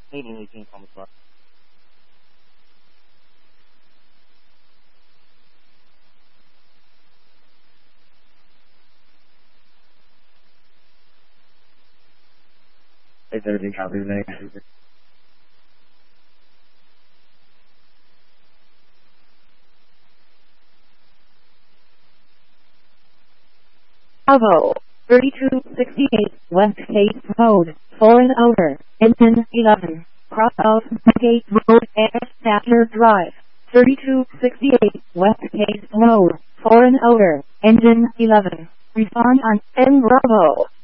1818 Thomas Rock. Is everything copies there? Bravo, 3268, West Gate Road, foreign over, engine 11, cross of Gate Road, Air Statler Drive, 3268, West Gate Road, foreign over, engine 11, respond on N Bravo.